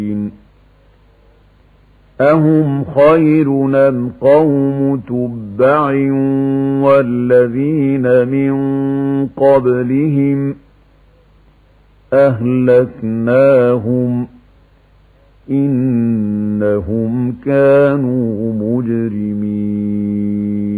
أهم خير أم قوم تبع والذين من قبلهم أهلكناهم إنهم كانوا مجرمين